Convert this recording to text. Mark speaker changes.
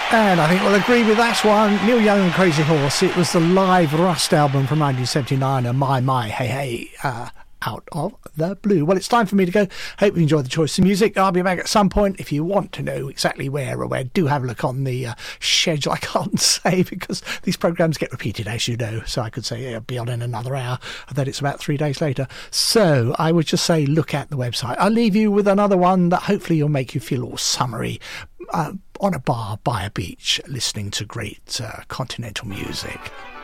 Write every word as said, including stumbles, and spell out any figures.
Speaker 1: And I think we'll agree with that one. Neil Young and Crazy Horse. It was the live Rust album from nineteen seventy-nine, and My My Hey Hey, uh, Out of the Blue. Well, it's time for me to go. Hope you enjoyed the choice of music. I'll be back at some point. If you want to know exactly where or where, do have a look on the uh, schedule. I can't say because these programmes get repeated, as you know. So I could say it'll be on in another hour, and then it's about three days later. So I would just say look at the website. I'll leave you with another one that hopefully will make you feel all summery. Uh, on a bar by a beach listening to great uh, continental music.